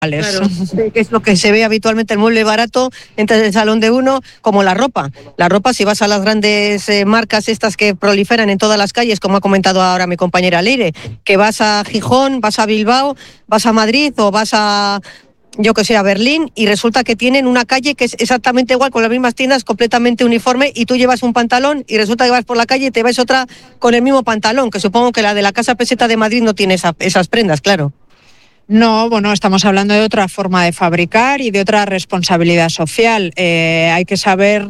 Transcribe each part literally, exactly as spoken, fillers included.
Claro, que es lo que se ve habitualmente, el mueble barato entre el salón de uno, como la ropa. La ropa, si vas a las grandes eh, marcas estas que proliferan en todas las calles, como ha comentado ahora mi compañera Leire, que vas a Gijón, vas a Bilbao, vas a Madrid o vas a, yo que sé, a Berlín, y resulta que tienen una calle que es exactamente igual, con las mismas tiendas, completamente uniforme, y tú llevas un pantalón y resulta que vas por la calle y te ves otra con el mismo pantalón, que supongo que la de la Casa Peseta de Madrid no tiene esa, esas prendas, claro. No, bueno, estamos hablando de otra forma de fabricar y de otra responsabilidad social. Eh, hay que saber,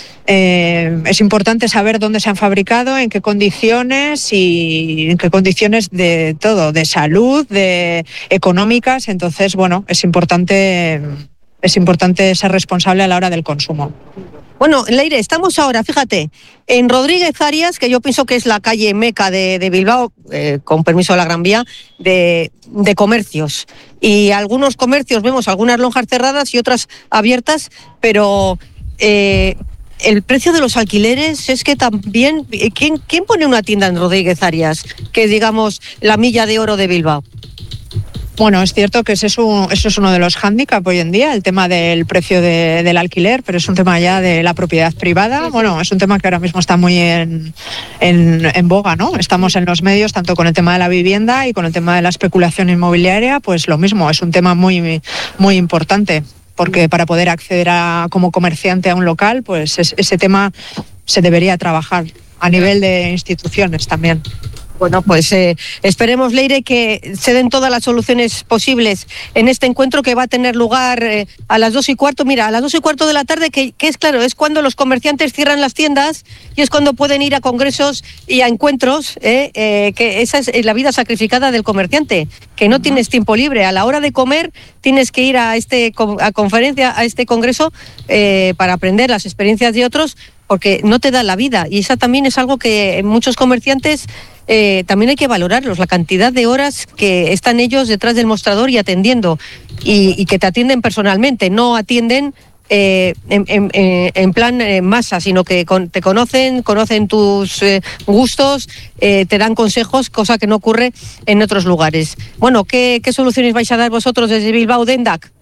eh, es importante saber dónde se han fabricado, en qué condiciones y en qué condiciones de todo, de salud, de económicas. Entonces, bueno, es importante, es importante ser responsable a la hora del consumo. Bueno, Leire, estamos ahora, fíjate, en Rodríguez Arias, que yo pienso que es la calle meca de, de Bilbao, eh, con permiso de la Gran Vía, de, de comercios. Y algunos comercios vemos algunas lonjas cerradas y otras abiertas, pero eh, el precio de los alquileres es que también... ¿quién, ¿Quién pone una tienda en Rodríguez Arias, que es, digamos, la milla de oro de Bilbao? Bueno, es cierto que ese es un, eso es uno de los hándicaps hoy en día, el tema del precio de, del alquiler, pero es un tema ya de la propiedad privada. Sí, sí. Bueno, es un tema que ahora mismo está muy en, en, en boga, ¿no? Estamos en los medios tanto con el tema de la vivienda y con el tema de la especulación inmobiliaria, pues lo mismo, es un tema muy, muy importante, porque para poder acceder a, como comerciante a un local, pues es, ese tema se debería trabajar a nivel de instituciones también. Bueno, pues eh, esperemos, Leire, que se den todas las soluciones posibles en este encuentro que va a tener lugar eh, a las dos y cuarto. Mira, a las dos y cuarto de la tarde, que, que es claro, es cuando los comerciantes cierran las tiendas y es cuando pueden ir a congresos y a encuentros, eh, eh, que esa es la vida sacrificada del comerciante, que no tienes tiempo libre. A la hora de comer tienes que ir a este a conferencia, a este congreso, eh, para aprender las experiencias de otros, porque no te da la vida. Y esa también es algo que muchos comerciantes eh, también hay que valorarlos, la cantidad de horas que están ellos detrás del mostrador y atendiendo, y, y que te atienden personalmente, no atienden eh, en, en, en plan eh, masa, sino que con, te conocen, conocen tus eh, gustos, eh, te dan consejos, cosa que no ocurre en otros lugares. Bueno, ¿qué, qué soluciones vais a dar vosotros desde Bilbao Dendak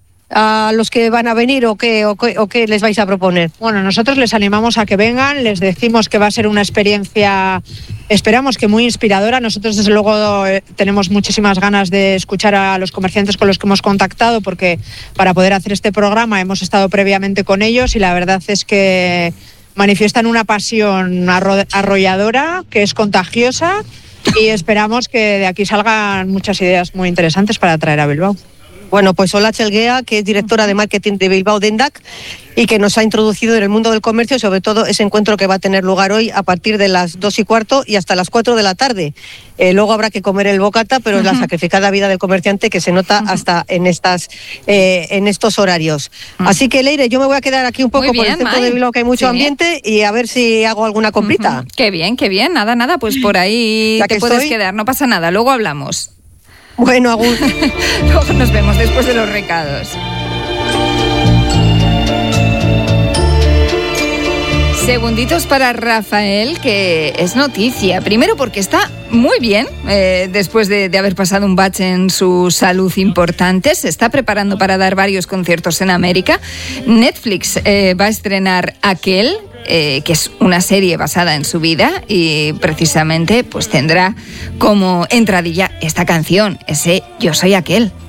a los que van a venir, o qué, o, qué, o qué les vais a proponer? Bueno, nosotros les animamos a que vengan, les decimos que va a ser una experiencia, esperamos que muy inspiradora. Nosotros desde luego eh, tenemos muchísimas ganas de escuchar a los comerciantes con los que hemos contactado, porque para poder hacer este programa hemos estado previamente con ellos y la verdad es que manifiestan una pasión arro- arrolladora que es contagiosa, y esperamos que de aquí salgan muchas ideas muy interesantes para traer a Bilbao. Bueno, pues Olatxe Elguea, que es directora de marketing de Bilbao Dendak y que nos ha introducido en el mundo del comercio, sobre todo ese encuentro que va a tener lugar hoy a partir de las dos y cuarto y hasta las cuatro de la tarde. Eh, luego habrá que comer el bocata, pero es uh-huh. la sacrificada vida del comerciante que se nota uh-huh. hasta en estas eh, en estos horarios. Uh-huh. Así que, Leire, yo me voy a quedar aquí un poco bien, por el centro May. de Bilbao, que hay mucho sí. ambiente, y a ver si hago alguna comprita. Uh-huh. Qué bien, qué bien. Nada, nada, pues por ahí te puedes estoy... quedar, no pasa nada, luego hablamos. Bueno, agur. Luego nos vemos después de los recados. Segunditos para Rafael, que es noticia. Primero porque está muy bien, eh, después de, de haber pasado un bache en su salud importante. Se está preparando para dar varios conciertos en América. Netflix eh, va a estrenar Aquel, Eh, que es una serie basada en su vida, y precisamente pues tendrá como entradilla esta canción, ese Yo soy aquel.